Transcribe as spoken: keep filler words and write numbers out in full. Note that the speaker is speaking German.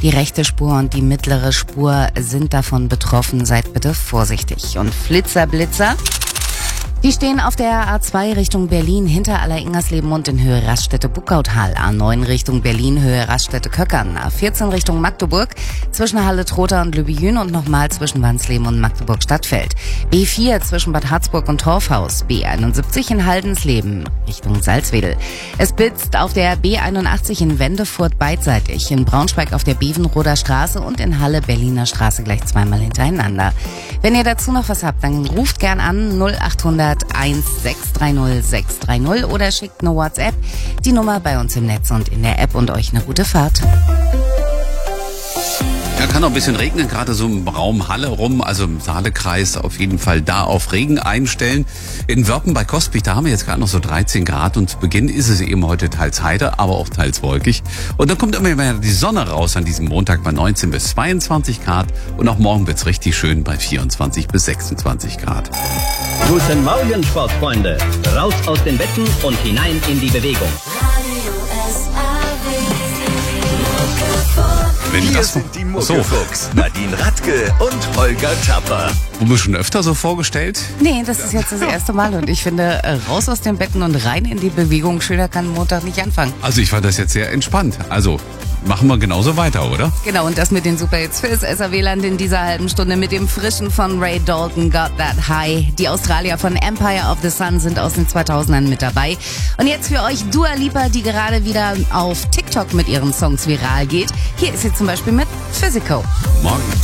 Die rechte Spur und die mittlere Spur sind davon betroffen. Seid bitte vorsichtig. Und Flitzer, Blitzer. Die stehen auf der A zwei Richtung Berlin hinter Aller-Ingersleben und in Höhe Raststätte-Buckauthal. A neun Richtung Berlin, Höhe Raststätte-Köckern. A vierzehn Richtung Magdeburg, zwischen Halle-Trotha und Lübejün und nochmal zwischen Wansleben und Magdeburg-Stadtfeld. B vier zwischen Bad Harzburg und Torfhaus. B einundsiebzig in Haldensleben Richtung Salzwedel. Es blitzt auf der B einundachtzig in Wendefurt beidseitig. In Braunschweig auf der Bevenroder Straße und in Halle Berliner Straße gleich zweimal hintereinander. Wenn ihr dazu noch was habt, dann ruft gern an null achthundert eins sechs drei null sechs drei null oder schickt eine WhatsApp. Die Nummer bei uns im Netz und in der App und euch eine gute Fahrt. Ja, kann noch ein bisschen regnen, gerade so im Raum Halle rum, also im Saalekreis auf jeden Fall da auf Regen einstellen. In Wörpen bei Kospich, da haben wir jetzt gerade noch so dreizehn Grad und zu Beginn ist es eben heute teils heiter, aber auch teils wolkig. Und dann kommt immer mehr die Sonne raus an diesem Montag bei neunzehn bis zweiundzwanzig Grad und auch morgen wird's richtig schön bei vierundzwanzig bis sechsundzwanzig Grad. Guten Morgen, Sportfreunde. Raus aus den Betten und hinein in die Bewegung. Wenn Hier das sind die so, Muckefuchs, Nadine Radke und Holger Tapper. wurden wir schon öfter so vorgestellt? Nee, das ist jetzt das erste Mal und ich finde, äh, raus aus den Betten und rein in die Bewegung, schöner kann Montag nicht anfangen. Also ich fand das jetzt sehr entspannt. Also machen wir genauso weiter, oder? Genau, und das mit den Superhits fürs S R W-Land in dieser halben Stunde mit dem frischen von Ray Dalton, Got That High. Die Australier von Empire of the Sun sind aus den zweitausendern mit dabei. Und jetzt für euch Dua Lipa, die gerade wieder auf TikTok mit ihren Songs viral geht. Hier ist sie zum Beispiel mit Physical. Morgen.